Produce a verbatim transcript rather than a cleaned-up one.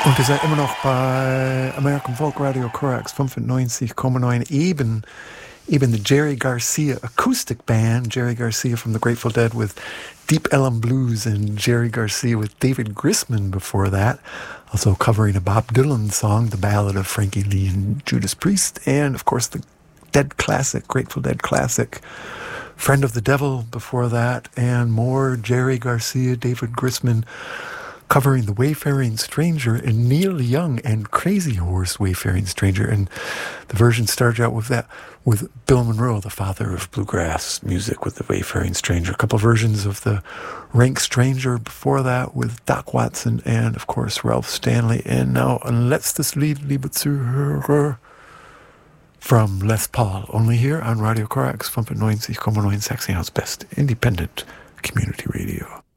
Und ihr seid immer noch bei American Folk Radio Corax fünfundneunzig Komma neun, eben, eben the Jerry Garcia acoustic band, Jerry Garcia from the Grateful Dead with Deep Ellum Blues, and Jerry Garcia with David Grisman before that, also covering a Bob Dylan song, The Ballad of Frankie Lee and Judas Priest, and of course the Dead classic, Grateful Dead classic, Friend of the Devil before that, and more Jerry Garcia, David Grisman, covering The Wayfaring Stranger, and Neil Young and Crazy Horse Wayfaring Stranger. And the version started out with that, with Bill Monroe, the father of bluegrass music, with The Wayfaring Stranger. A couple versions of the Rank Stranger before that with Doc Watson and, of course, Ralph Stanley. And now, Letztes Lied, liebe Zuhörer, from Les Paul, only here on Radio Corax fünfundneunzig Komma neun, Saxon's best independent community radio.